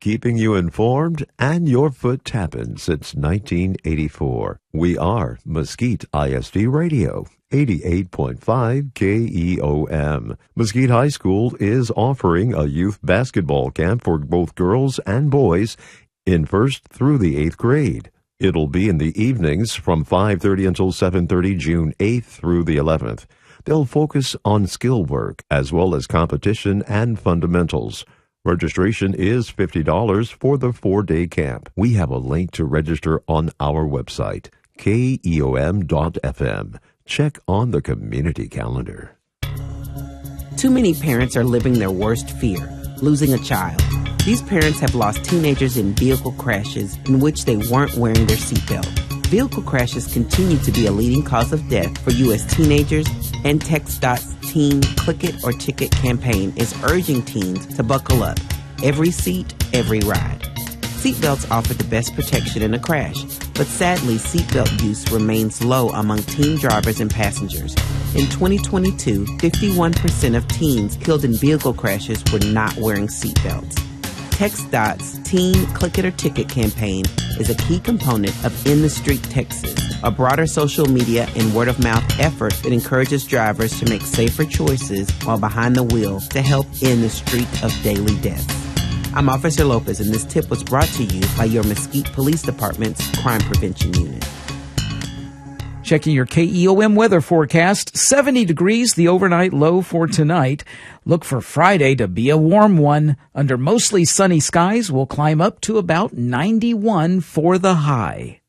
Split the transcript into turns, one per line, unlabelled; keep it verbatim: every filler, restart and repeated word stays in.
keeping you informed and your foot tapping since nineteen eighty-four. We are Mesquite I S D Radio, eighty-eight point five K E O M. Mesquite High School is offering a youth basketball camp for both girls and boys in first through the eighth grade. It'll be in the evenings from five thirty until seven thirty, June eighth through the eleventh. They'll focus on skill work as well as competition and fundamentals. Registration is fifty dollars for the four-day camp. We have a link to register on our website, K E O M dot F M. Check on the community calendar.
Too many parents are living their worst fear, losing a child. These parents have lost teenagers in vehicle crashes in which they weren't wearing their seatbelt. Vehicle crashes continue to be a leading cause of death for U S teenagers, and TxDOT's Teen Click It or Ticket campaign is urging teens to buckle up. Every seat, every ride. Seatbelts offer the best protection in a crash, but sadly, seatbelt use remains low among teen drivers and passengers. In twenty twenty-two, fifty-one percent of teens killed in vehicle crashes were not wearing seatbelts. TxDOT's Teen Click It or Ticket campaign is a key component of In the Street Texas, a broader social media and word-of-mouth effort that encourages drivers to make safer choices while behind the wheel to help end the streak of daily deaths. I'm Officer Lopez, and this tip was brought to you by your Mesquite Police Department's Crime Prevention Unit.
Checking your K E O M weather forecast, seventy degrees, the overnight low for tonight. Look for Friday to be a warm one. Under mostly sunny skies, we'll climb up to about ninety-one for the high.